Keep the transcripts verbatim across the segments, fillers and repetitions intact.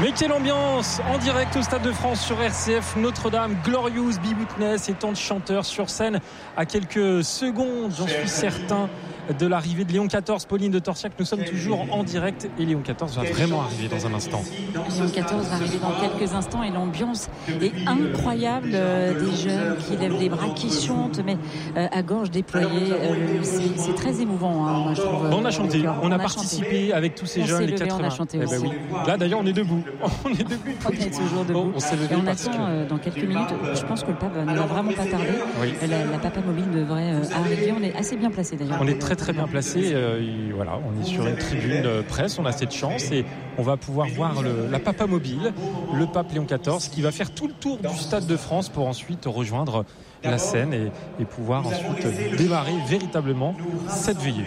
Mais quelle ambiance en direct au Stade de France sur R C F Notre-Dame. Glorious Be Witness et tant de chanteurs sur scène à quelques secondes, j'en suis certain, de l'arrivée de Léon quatorze. Pauline de Torsiac, nous sommes toujours en direct et Léon quatorze va vraiment arriver dans un instant. Léon quatorze va arriver dans quelques instants et l'ambiance est incroyable. Euh, des jeunes qui lèvent les bras, qui chantent, mais euh, à gorge déployée. Euh, c'est, c'est très émouvant, hein, moi, je trouve. Bon, on a chanté, on, on a, a participé chanté. avec tous ces on jeunes, les levé, quatre-vingts. On a chanté eh aussi. ben oui. Là d'ailleurs on est debout. On est debout. On est toujours debout. Bon, on s'est levé et on parce attend que... euh, dans quelques minutes. Je pense que le pape ne va vraiment pas tarder. Oui. La, la papa mobile devrait euh, arriver. On est assez bien placé d'ailleurs. On est très très bien placé. Euh, voilà, on est sur une tribune de presse. On a cette chance et on va pouvoir voir le, la papa mobile, le pape Léon quatorze, qui va faire tout le tour du Stade de France pour ensuite rejoindre la scène et, et pouvoir ensuite démarrer véritablement cette veillée.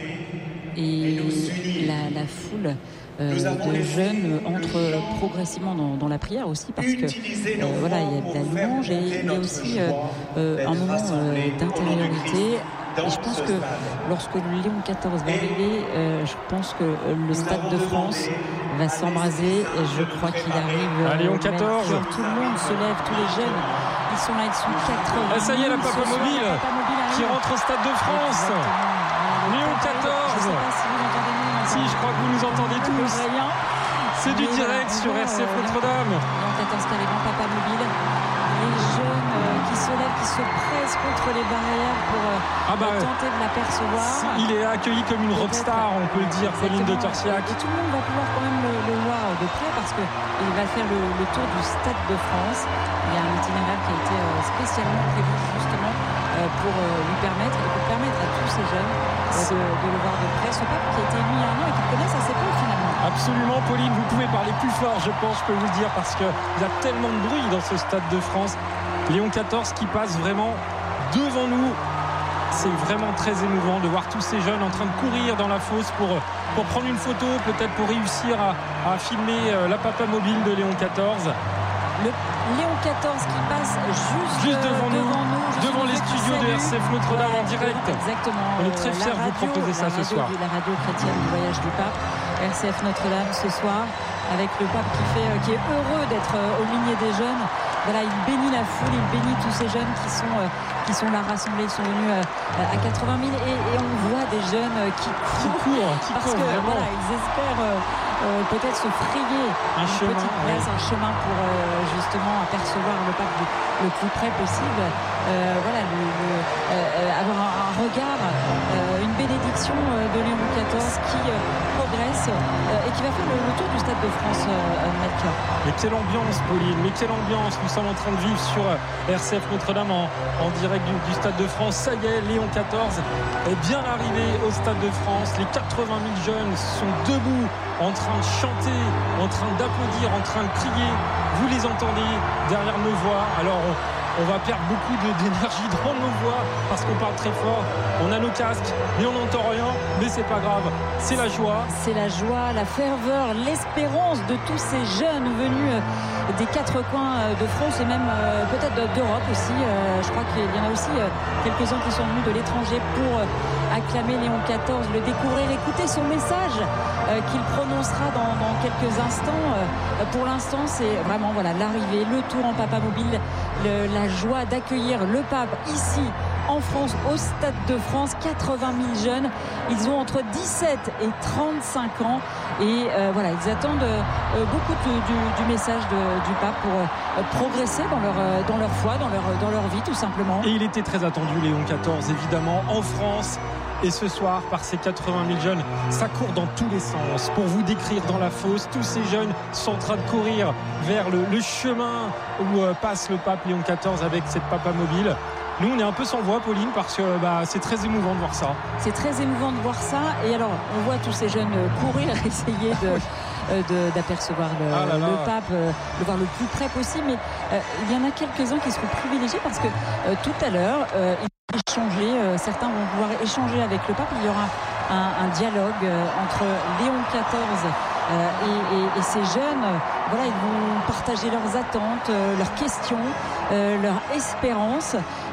Et la, la foule euh, de jeunes entre progressivement dans, dans la prière aussi, parce que euh, voilà, il y a de la louange et il y a aussi euh, euh, un moment euh, d'intériorité. Et je pense que lorsque Léon quatorze va arriver, euh, je pense que le Stade de France va s'embraser et je crois qu'il arrive. Ah, Léon quatorze. Même, tout le monde se lève, tous les jeunes, ils sont là, ils sont quatre-vingts. Ah, ça y est, la papa mobile, la papa mobile qui rentre au Stade de France. Exactement. Léon quatorze. Je ne sais pas si vous entendez nous. Si, je crois que vous nous entendez tous. C'est du direct sur R C F Notre-Dame. Léon quatorze qui arrive en papa mobile. Les jeunes euh, qui se lèvent, qui se pressent contre les barrières pour euh, ah bah, tenter de l'apercevoir. Il est accueilli comme une rockstar, on peut le dire, Pauline de Torsiac. Et, et tout le monde va pouvoir quand même le, le voir de près parce qu'il va faire le, le tour du Stade de France. Il y a un itinéraire qui a été euh, spécialement prévu justement euh, pour euh, lui permettre et pour permettre à tous ces jeunes euh, de, de le voir de près. Ce pape qui a été élu il y a un an et qui connaissent assez peu finalement. Absolument, Pauline, vous pouvez parler plus fort, je pense, je peux vous le dire, parce qu'il y a tellement de bruit dans ce Stade de France. Léon quatorze qui passe vraiment devant nous. C'est vraiment très émouvant de voir tous ces jeunes en train de courir dans la fosse pour, pour prendre une photo, peut-être pour réussir à, à filmer la papa mobile de Léon quatorze. Le Léon quatorze qui passe juste, juste devant, devant nous, nous devant les studios de R C F Notre-Dame en direct. Exactement. On est très fiers de vous proposer ça ce soir. La radio chrétienne du voyage du pape, R C F Notre-Dame ce soir, avec le pape qui, fait, qui est heureux d'être au milieu des jeunes. Voilà, il bénit la foule, il bénit tous ces jeunes qui sont, euh, qui sont là rassemblés, ils sont venus euh, à quatre-vingt mille et, et on voit des jeunes euh, qui courent, qui courent, qui parce courent, que vraiment. voilà, ils espèrent euh, euh, peut-être se frayer un une chemin, petite place, ouais. un chemin pour euh, justement apercevoir le pape du, le plus près possible. Euh, voilà, le, le, euh, avoir un, un regard, euh, une bénédiction euh, de Léon quatorze qui euh, progresse euh, et qui va faire le, le tour du Stade de France, euh, Melchior. Mais quelle ambiance, Pauline, mais quelle ambiance nous sommes en train de vivre sur R C F Notre-Dame en, en direct du, du Stade de France. Ça y est, Léon quatorze est bien arrivé au Stade de France. Les quatre-vingt mille jeunes sont debout, en train de chanter, en train d'applaudir, en train de crier. Vous les entendez derrière nos voix. Alors on, on va perdre beaucoup de, d'énergie dans nos voix parce qu'on parle très fort. On a nos casques, mais on n'entend rien. Mais c'est pas grave, c'est la joie. C'est la joie, la ferveur, l'espérance de tous ces jeunes venus des quatre coins de France et même euh, peut-être d'Europe aussi. Euh, je crois qu'il y en a aussi euh, quelques-uns qui sont venus de l'étranger pour euh, acclamer Léon quatorze, le découvrir, écouter son message euh, qu'il prononcera dans, dans quelques instants. Euh, pour l'instant, c'est vraiment voilà l'arrivée, le tour en papa mobile, le, la joie d'accueillir le pape ici en France, au Stade de France. Quatre-vingt mille jeunes, ils ont entre dix-sept et trente-cinq ans et euh, voilà, ils attendent euh, beaucoup de, du, du message de, du pape pour euh, progresser dans leur, euh, dans leur foi, dans leur, dans leur vie tout simplement. Et il était très attendu, Léon quatorze, évidemment, en France. Et ce soir, par ces quatre-vingt mille jeunes, ça court dans tous les sens. Pour vous décrire dans la fosse, tous ces jeunes sont en train de courir vers le, le chemin où euh, passe le pape Léon quatorze avec cette papa mobile. Nous, on est un peu sans voix, Pauline, parce que bah, c'est très émouvant de voir ça. C'est très émouvant de voir ça. Et alors, on voit tous ces jeunes courir, essayer de, euh, de, d'apercevoir le, ah là là. le pape, euh, le voir le plus près possible. Mais euh, il y en a quelques-uns qui seront privilégiés parce que euh, tout à l'heure, euh, ils vont échanger, euh, certains vont pouvoir échanger avec le pape. Il y aura un, un dialogue euh, entre Léon quatorze euh, et, et, et ces jeunes. Voilà, ils vont partager leurs attentes, euh, leurs questions, euh, leur espérance.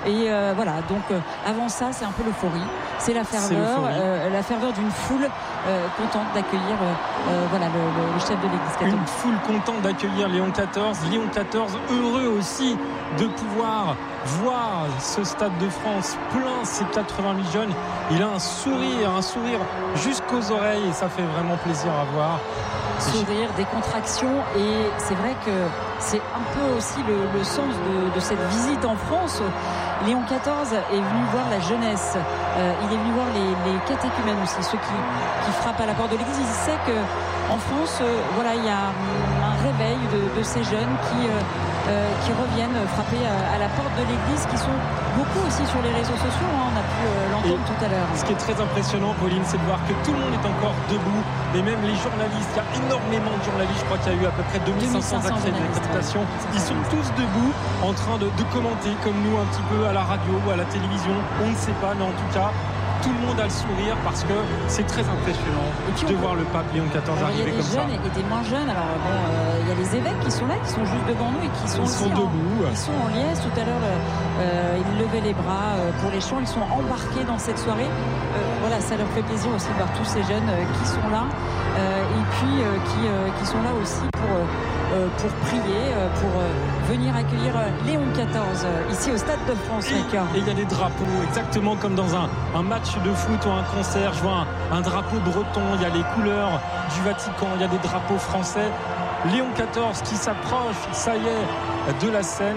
Et euh, voilà, donc euh, avant ça, c'est un peu l'euphorie. C'est la ferveur, euh, la ferveur d'une foule euh, contente d'accueillir euh, euh, voilà, le, le, le chef de l'Église catholique. Une foule contente d'accueillir Léon quatorze. Léon quatorze heureux aussi de pouvoir voir ce Stade de France plein, ces quatre-vingt mille jeunes. Il a un sourire, un sourire jusqu'aux oreilles et ça fait vraiment plaisir à voir. Sourire, des contractions, et c'est vrai que c'est un peu aussi le, le sens de, de cette visite en France. Léon quatorze est venu voir la jeunesse, euh, il est venu voir les, les catéchumènes aussi, ceux qui, qui frappent à la porte de l'église. Il sait qu'en France, euh, voilà, il y a un réveil de, de ces jeunes qui, euh, euh, qui reviennent frapper à, à la porte de l'église, qui sont beaucoup aussi sur les réseaux sociaux, hein, on a pu euh, l'entendre tout à l'heure. Ce qui est très impressionnant, Pauline, c'est de voir que tout le monde est encore debout, et même les journalistes, il y a énormément de journalistes, je crois qu'il y a eu à peu près deux mille cinq cents accréditations, ils sont tous debout en train de, de commenter comme nous un petit peu à la radio ou à la télévision, on ne sait pas, mais en tout cas tout le monde a le sourire parce que c'est très impressionnant de voir le pape Léon quatorze alors, arriver comme ça. Il y a des jeunes et des moins jeunes. Alors bon, euh, il y a les évêques qui sont là, qui sont juste devant nous et qui sont, ils sont aussi debout. En, ils sont en liesse. Tout à l'heure, euh, ils levaient les bras pour les chants. Ils sont embarqués dans cette soirée. Euh, voilà, ça leur fait plaisir aussi de voir tous ces jeunes euh, qui sont là euh, et puis euh, qui, euh, qui sont là aussi pour euh, pour prier, euh, pour euh, venir accueillir euh, Léon quatorze euh, ici au Stade de France. Et il y a des drapeaux, exactement comme dans un, un match de foot ou un concert. Je vois un, un drapeau breton, il y a les couleurs du Vatican, il y a des drapeaux français. Léon quatorze qui s'approche, ça y est, de la scène,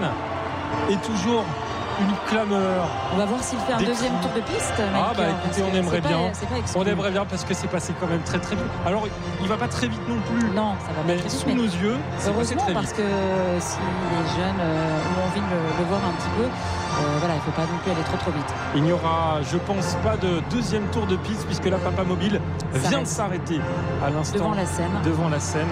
et toujours une clameur. On va voir s'il fait un deuxième tour de piste. Ah bah écoutez, on aimerait bien. Pas, on aimerait bien parce que c'est passé quand même très très vite. Alors il va pas très vite non plus. Non, ça va pas mais très vite. Sous nos yeux, c'est passé très vite. Parce que si les jeunes euh, ont envie de le, le voir un petit peu, euh, voilà, il ne faut pas non plus aller trop trop vite. Il n'y aura, je pense, pas de deuxième tour de piste puisque la Papa Mobile vient de s'arrêter à l'instant devant la scène. Devant la scène.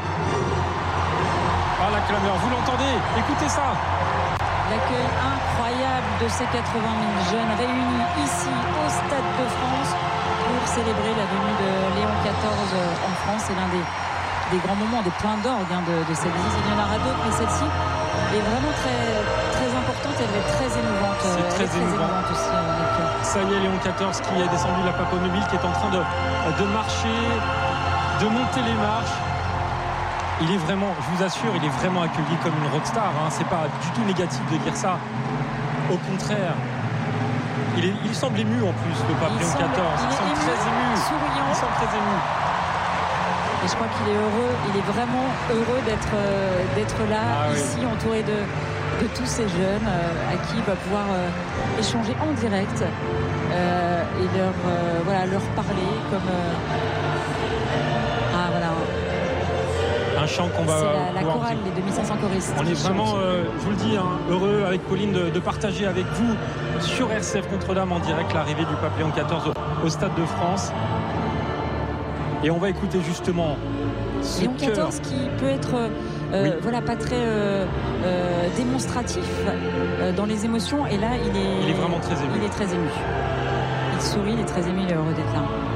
Ah la clameur, vous l'entendez? Écoutez ça. L'accueil incroyable de ces quatre-vingt mille jeunes réunis ici au Stade de France pour célébrer la venue de Léon quatorze en France. C'est l'un des, des grands moments, des points d'orgue hein, de, de cette visite. Il y en aura d'autres, mais celle-ci est vraiment très, très importante. Elle est très émouvante. C'est très, très émouvant. émouvante aussi. Avec... Ça y est, Léon quatorze qui est descendu de la Papa Mobile, qui est en train de, de marcher, de monter les marches. Il est vraiment, je vous assure, il est vraiment accueilli comme une rockstar. Hein. C'est pas du tout négatif de dire ça. Au contraire, il, est, il semble ému en plus, le pape Léon quatorze. Il, il semble ému, très ému. Souriant. Il semble très ému. Et je crois qu'il est heureux, il est vraiment heureux d'être, euh, d'être là, ah, ici, oui. entouré de, de tous ces jeunes euh, à qui il va pouvoir euh, échanger en direct euh, et leur, euh, voilà, leur parler comme. Euh... Ah voilà. Un chant qu'on va. C'est la, la chorale, les deux mille cinq cents choristes. On est vraiment, euh, je vous le dis, hein, heureux avec Pauline de, de partager avec vous sur R C F Notre-Dame en direct l'arrivée du pape Léon quatorze au, au Stade de France. Et on va écouter justement ce Léon quatorze qui peut être euh, oui. voilà, pas très euh, euh, démonstratif euh, dans les émotions. Et là, il est, il est vraiment très ému. Il est très ému. Il sourit, il est très ému, il est heureux d'être là.